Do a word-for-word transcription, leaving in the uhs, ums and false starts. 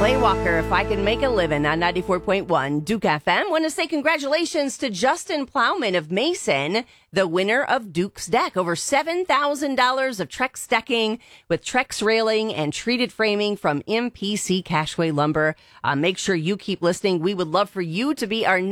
Clay Walker, If I Can Make a Living on ninety-four point one Duke F M. Want to say congratulations to Justin Plowman of Mason, the winner of Duke's Deck. Over seven thousand dollars of Trex decking with Trex railing and treated framing from M P C Cashway Lumber. Uh, make sure you keep listening. We would love for you to be our